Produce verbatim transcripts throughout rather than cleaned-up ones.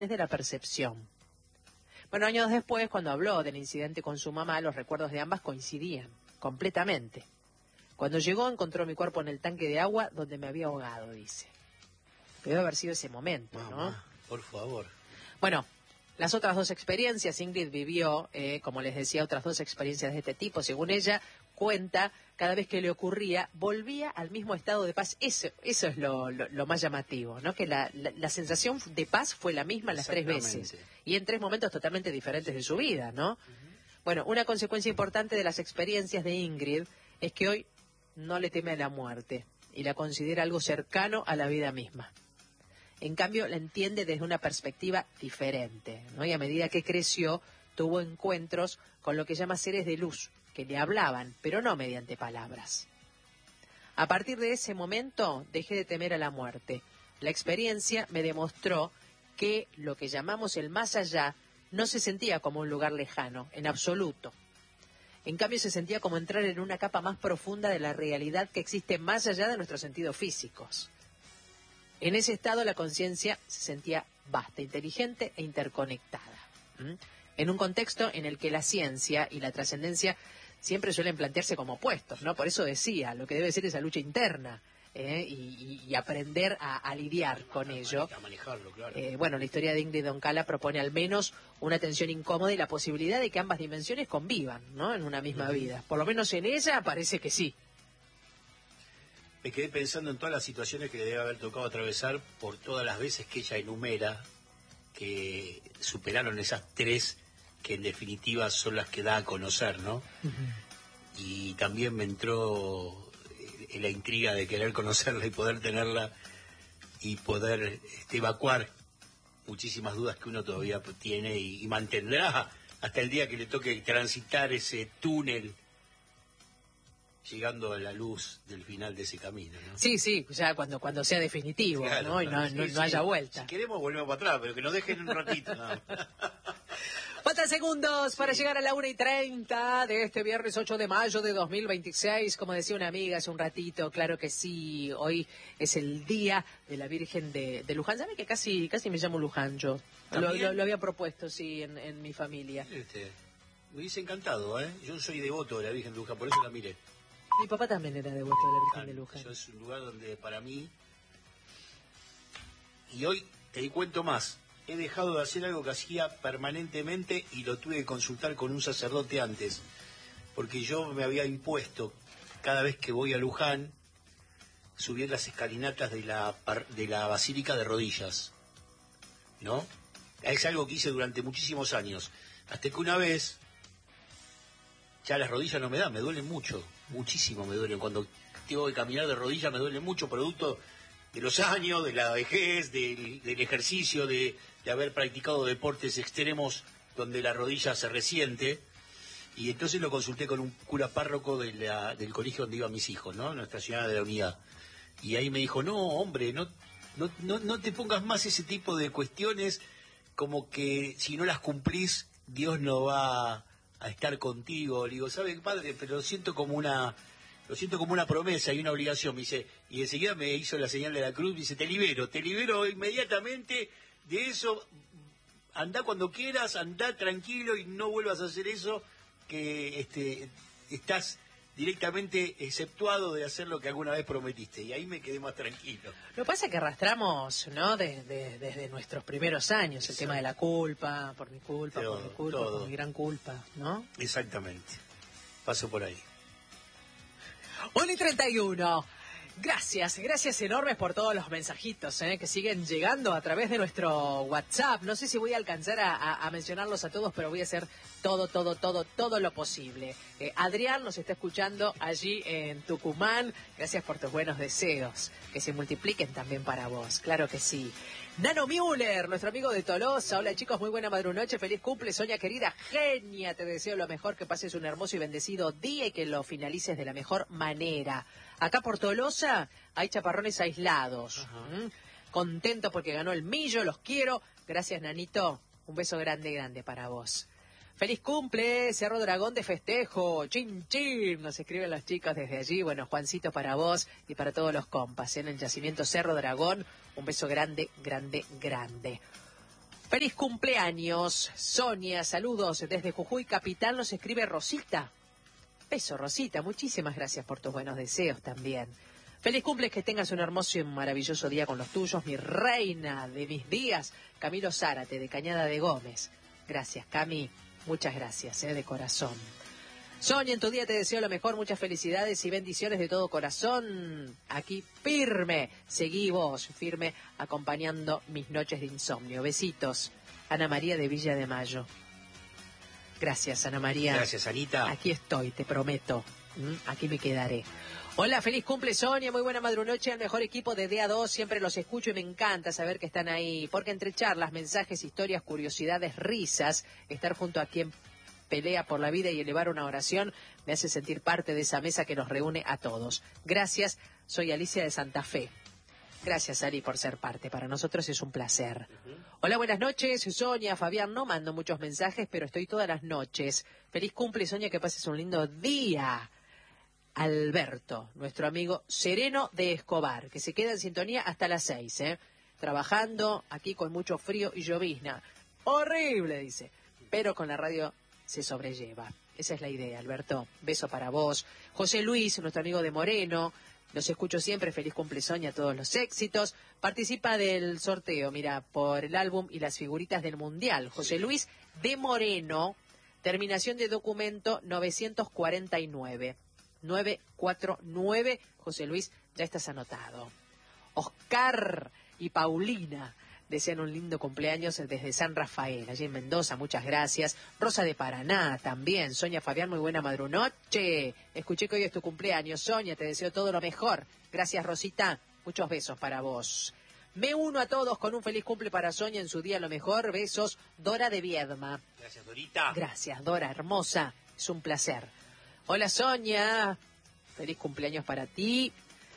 de la percepción. Bueno, años después, cuando habló del incidente con su mamá, los recuerdos de ambas coincidían completamente. Cuando llegó, encontró mi cuerpo en el tanque de agua donde me había ahogado, dice. Debe haber sido ese momento, ¿no? Mamá, por favor. Bueno, las otras dos experiencias, Ingrid vivió, eh, como les decía, otras dos experiencias de este tipo. Según ella, cuenta, cada vez que le ocurría, volvía al mismo estado de paz. Eso, eso es lo, lo, lo más llamativo, ¿no? Que la, la, la sensación de paz fue la misma las tres veces. Y en tres momentos totalmente diferentes de su vida, ¿no? Uh-huh. Bueno, una consecuencia importante de las experiencias de Ingrid es que hoy no le teme a la muerte y la considera algo cercano a la vida misma. En cambio, la entiende desde una perspectiva diferente, ¿no? Y a medida que creció, tuvo encuentros con lo que llama seres de luz, que le hablaban, pero no mediante palabras. A partir de ese momento, dejé de temer a la muerte. La experiencia me demostró que lo que llamamos el más allá no se sentía como un lugar lejano, en absoluto. En cambio, se sentía como entrar en una capa más profunda de la realidad que existe más allá de nuestros sentidos físicos. En ese estado la conciencia se sentía vasta, inteligente e interconectada. ¿Mm? En un contexto en el que la ciencia y la trascendencia siempre suelen plantearse como opuestos, ¿no? Por eso decía, lo que debe ser esa lucha interna ¿eh? y, y, y aprender a, a lidiar con a ello. A manejarlo, claro. Eh, bueno, la historia de Ingrid Doncala propone al menos una tensión incómoda y la posibilidad de que ambas dimensiones convivan, ¿no? En una misma uh-huh. vida. Por lo menos en ella parece que sí. Me quedé pensando en todas las situaciones que le debe haber tocado atravesar por todas las veces que ella enumera que superaron esas tres que en definitiva son las que da a conocer, ¿no? Uh-huh. Y también me entró en la intriga de querer conocerla y poder tenerla y poder este, evacuar muchísimas dudas que uno todavía tiene y, y mantendrá hasta el día que le toque transitar ese túnel llegando a la luz del final de ese camino, ¿no? Sí, sí, ya cuando cuando sea definitivo, claro, ¿no? Y no, sí, no, sí, no haya vuelta. Si queremos volvemos para atrás, pero que nos dejen un ratito, ¿no? Faltan segundos sí. para llegar a la una y treinta de este viernes ocho de mayo de dos mil veintiséis. Como decía una amiga hace un ratito, claro que sí, hoy es el día de la Virgen de, de Luján. ¿Sabe que casi casi me llamo Luján yo? Lo, lo, lo había propuesto, sí, en, en mi familia. Este, me hubiese encantado, ¿eh? Yo soy devoto de la Virgen de Luján, por eso la miré. Mi papá también era devoto de la Virgen de Luján. Eso es un lugar donde para mí... Y hoy te cuento más. He dejado de hacer algo que hacía permanentemente y lo tuve que consultar con un sacerdote antes. Porque yo me había impuesto, cada vez que voy a Luján, subir las escalinatas de la, de la Basílica de rodillas. ¿No? Es algo que hice durante muchísimos años. Hasta que una vez... Ya las rodillas no me dan, me duelen mucho, muchísimo me duelen. Cuando tengo que caminar de rodillas me duele mucho, producto de los años, de la vejez, del, del ejercicio, de, de haber practicado deportes extremos donde la rodilla se resiente. Y entonces lo consulté con un cura párroco de la, del colegio donde iban mis hijos, ¿no? Nuestra Señora de la Unidad. Y ahí me dijo, no, hombre, no, no, no, no te pongas más ese tipo de cuestiones, como que si no las cumplís, Dios no va a estar contigo. Le digo, ¿sabe, padre? Pero lo siento como una lo siento como una promesa y una obligación. Me dice, y enseguida me hizo la señal de la cruz, me dice, te libero, te libero inmediatamente de eso, andá cuando quieras, andá tranquilo y no vuelvas a hacer eso, que este estás directamente exceptuado de hacer lo que alguna vez prometiste. Y ahí me quedé más tranquilo. Lo que pasa es que arrastramos, ¿no? Desde, desde nuestros primeros años, el tema de la culpa, por mi culpa, todo, por mi culpa, todo. por mi gran culpa, ¿no? Exactamente. Paso por ahí. una y treinta y uno. Gracias, gracias enormes por todos los mensajitos ¿eh? que siguen llegando a través de nuestro WhatsApp. No sé si voy a alcanzar a, a, a mencionarlos a todos, pero voy a hacer todo, todo, todo, todo lo posible. Eh, Adrián nos está escuchando allí en Tucumán. Gracias por tus buenos deseos, que se multipliquen también para vos, claro que sí. Nano Müller, nuestro amigo de Tolosa. Hola chicos, muy buena madrunoche, feliz cumple, Sonia querida, genia, te deseo lo mejor, que pases un hermoso y bendecido día y que lo finalices de la mejor manera. Acá por Tolosa hay chaparrones aislados. ¿Mm? Contento porque ganó el Millo, los quiero. Gracias, Nanito. Un beso grande, grande para vos. Feliz cumple, Cerro Dragón de festejo. Chin, chin. Nos escriben los chicos desde allí. Bueno, Juancito para vos y para todos los compas. En el yacimiento Cerro Dragón. Un beso grande, grande, grande. Feliz cumpleaños, Sonia, saludos desde Jujuy Capital, nos escribe Rosita. Beso, Rosita, muchísimas gracias por tus buenos deseos también. Feliz cumple, que tengas un hermoso y maravilloso día con los tuyos, mi reina de mis días, Camilo Zárate, de Cañada de Gómez. Gracias, Cami, muchas gracias, eh, de corazón. Sonia, en tu día te deseo lo mejor, muchas felicidades y bendiciones de todo corazón. Aquí firme, seguí vos, firme, acompañando mis noches de insomnio. Besitos. Ana María de Villa de Mayo. Gracias, Ana María. Gracias, Anita. Aquí estoy, te prometo. Aquí me quedaré. Hola, feliz cumple, Sonia, muy buena madrunoche al mejor equipo de D A dos, siempre los escucho y me encanta saber que están ahí, porque entre charlas, mensajes, historias, curiosidades, risas, estar junto a quien pelea por la vida y elevar una oración me hace sentir parte de esa mesa que nos reúne a todos. Gracias, soy Alicia de Santa Fe. Gracias, Ari, por ser parte. Para nosotros es un placer. Uh-huh. Hola, buenas noches, Sonia, Fabián. No mando muchos mensajes, pero estoy todas las noches. Feliz cumple, Sonia, que pases un lindo día. Alberto, nuestro amigo Sereno de Escobar, que se queda en sintonía hasta las seis, ¿eh? Trabajando aquí con mucho frío y llovizna. Horrible, dice, pero con la radio se sobrelleva. Esa es la idea, Alberto. Beso para vos. José Luis, nuestro amigo de Moreno, los escucho siempre. Feliz cumple, Sonia, todos los éxitos. Participa del sorteo, mira, por el álbum y las figuritas del Mundial. José Luis de Moreno, terminación de documento novecientos cuarenta y nueve. nueve cuatro nueve, José Luis, ya estás anotado. Oscar y Paulina desean un lindo cumpleaños desde San Rafael, allí en Mendoza, muchas gracias. Rosa de Paraná también. Sonia, Fabián, muy buena madrunoche. Escuché que hoy es tu cumpleaños, Sonia, te deseo todo lo mejor. Gracias, Rosita, muchos besos para vos. Me uno a todos con un feliz cumple para Sonia en su día lo mejor. Besos, Dora de Viedma. Gracias, Dorita. Gracias, Dora, hermosa, es un placer. Hola, Sonia, feliz cumpleaños para ti.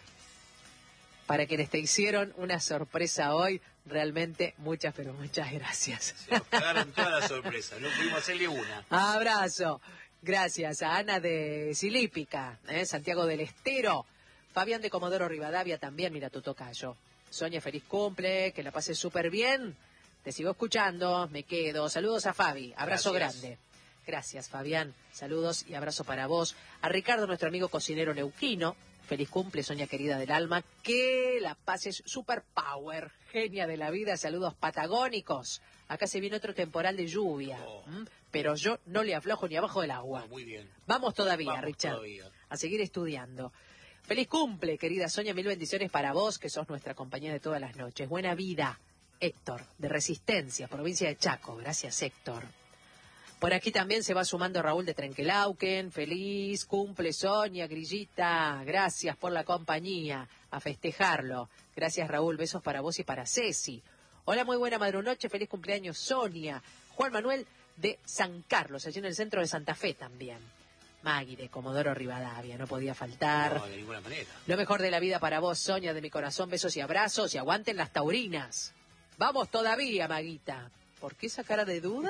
Para quienes te hicieron una sorpresa hoy, realmente muchas, pero muchas gracias. Se nos cagaron toda la sorpresa, no pudimos hacerle una. Abrazo. Gracias a Ana de Silípica, ¿eh? Santiago del Estero, Fabián de Comodoro Rivadavia también, mira tu tocayo. Sonia, feliz cumple, que la pases súper bien. Te sigo escuchando, me quedo. Saludos a Fabi, abrazo Gracias. grande. Gracias, Fabián. Saludos y abrazo para vos. A Ricardo, nuestro amigo cocinero neuquino. Feliz cumple, Sonia querida del alma. Que la pases super power. Genia de la vida. Saludos patagónicos. Acá se viene otro temporal de lluvia. Oh. ¿Mm? Pero yo no le aflojo ni abajo del agua. Oh, muy bien. Vamos todavía, Vamos Richard. Todavía. A seguir estudiando. Feliz cumple, querida Sonia. Mil bendiciones para vos, que sos nuestra compañía de todas las noches. Buena vida. Héctor, de Resistencia, provincia de Chaco. Gracias, Héctor. Por aquí también se va sumando Raúl de Trenquelauquen. Feliz cumple, Sonia, Grillita. Gracias por la compañía. A festejarlo. Gracias, Raúl. Besos para vos y para Ceci. Hola, muy buena madrunoche. Feliz cumpleaños, Sonia. Juan Manuel de San Carlos, allí en el centro de Santa Fe también. Magui de Comodoro Rivadavia, no podía faltar. No, de ninguna manera. Lo mejor de la vida para vos, Sonia, de mi corazón. Besos y abrazos. Y aguanten las taurinas. Vamos todavía, Maguita. ¿Por qué esa cara de duda?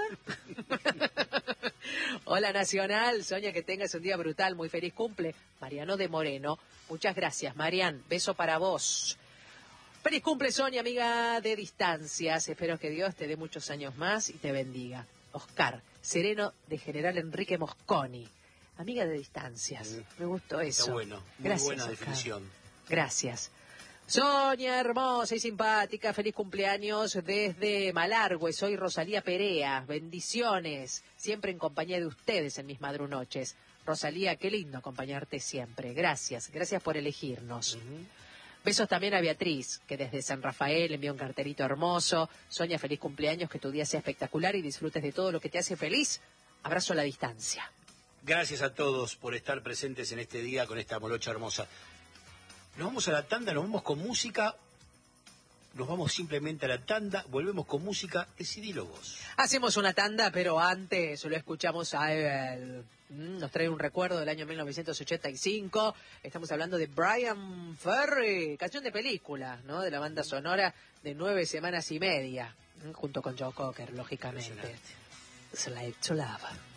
Hola, Nacional. Sonia, que tengas un día brutal. Muy feliz cumple. Mariano de Moreno. Muchas gracias, Marian. Beso para vos. Feliz cumple, Sonia, amiga de distancias. Espero que Dios te dé muchos años más y te bendiga. Oscar, Sereno de General Enrique Mosconi. Amiga de distancias. Sí. Me gustó eso. Está bueno. Muy gracias, buena Oscar. Definición. Gracias. Sonia, hermosa y simpática, feliz cumpleaños desde Malargüe, soy Rosalía Perea, bendiciones, siempre en compañía de ustedes en mis madrunoches. Rosalía, qué lindo acompañarte siempre, gracias, gracias por elegirnos. Uh-huh. Besos también a Beatriz, que desde San Rafael envió un carterito hermoso. Sonia, feliz cumpleaños, que tu día sea espectacular y disfrutes de todo lo que te hace feliz. Abrazo a la distancia. Gracias a todos por estar presentes en este día con esta molocha hermosa. Nos vamos a la tanda, nos vamos con música, nos vamos simplemente a la tanda, volvemos con música, decidilo vos. Hacemos una tanda, pero antes lo escuchamos a él. Nos trae un recuerdo del año mil novecientos ochenta y cinco, estamos hablando de Brian Ferry, canción de película, ¿no? De la banda sonora de Nueve Semanas y Media, junto con Joe Cocker, lógicamente. Slave to Love.